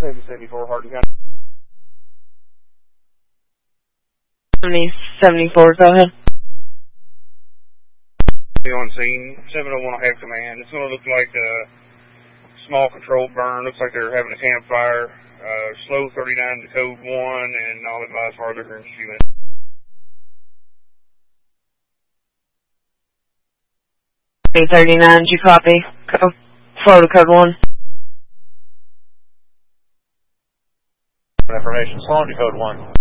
74, Hardin County. 74, go ahead. On scene, 701 will have command. It's going to look like a small controlled burn. Looks like they're having a campfire. Slow 39 to code 1, and I'll advise farther in a few minutes. A39, did you copy? Slow to code 1. Information, slow to code 1.